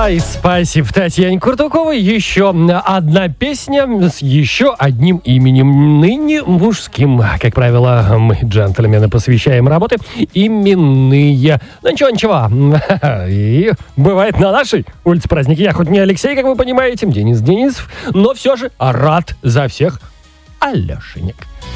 Ай, спасибо Татьяне Куртуковой. Еще одна песня с еще одним именем, ныне мужским. Как правило, мы, джентльмены, посвящаем работы именные. Ну ничего. И бывает на нашей улице праздники. Я хоть не Алексей, как вы понимаете, Денис Денисов, но все же рад за всех Алешенек.